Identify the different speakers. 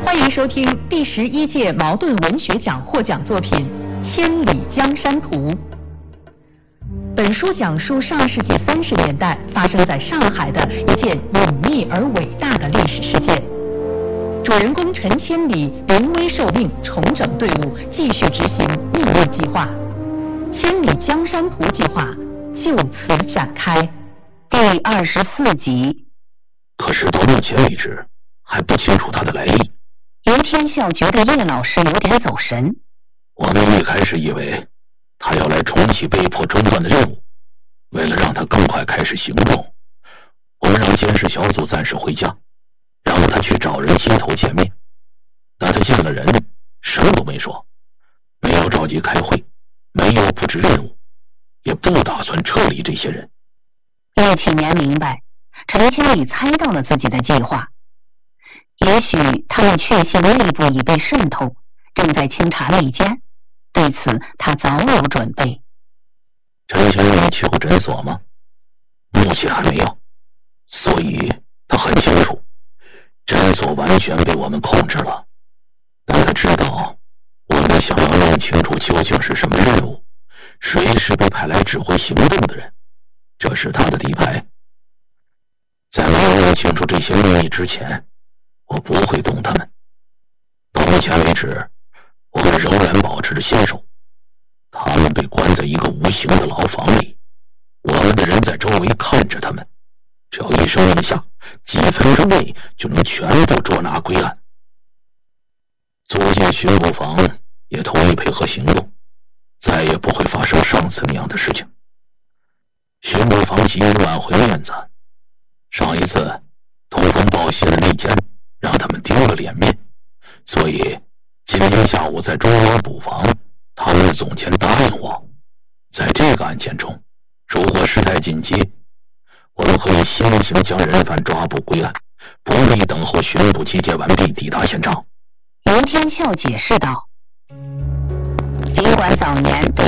Speaker 1: 欢迎收听第11届茅盾文学奖获奖作品《千里江山图》。本书讲述上世纪30年代发生在上海的一件隐秘而伟大的历史事件。主人公陈千里临危受命，重整队伍，继续执行秘密计划。千里江山图计划就此展开。
Speaker 2: 第24集。
Speaker 3: 可是到目前为止还不清楚他的来历。
Speaker 2: 刘天笑觉得叶老师有点走神。
Speaker 3: 我们一开始以为他要来重启被迫中断的任务，为了让他更快开始行动，我们让监视小组暂时回家，然后他去找人接头见面。但他见了人，什么都没说，没有召集开会，没有布置任务，也不打算撤离这些人。
Speaker 2: 叶启年明白，陈千里猜到了自己的计划。也许他们确信内部已被渗透，正在清查内奸，对此他早有准备。
Speaker 3: 陈千里去过诊所吗？目前还没有，所以他很清楚诊所完全被我们控制了。但他知道我们想要弄清楚究竟是什么任务，谁是被派来指挥行动的人，这是他的底牌。在没有弄清楚这些秘密之前，我不会动他们。到目前为止，我们仍然保持着现手。他们被关在一个无形的牢房里，我们的人在周围看着他们，只要一声令下，几分钟内就能全部捉拿归案。租界巡捕房也同意配合行动，再也不会发生上次那样的事情。巡捕房急于挽回面子，上一次通风报信的内奸让他们丢了脸面，所以今天下午在中央捕房，他们的总监答应我，在这个案件中，如果事态紧急，我们可以先行将人犯抓捕归案，不必等候巡捕集结完毕抵达现场。
Speaker 2: 刘天笑解释道，尽管早年对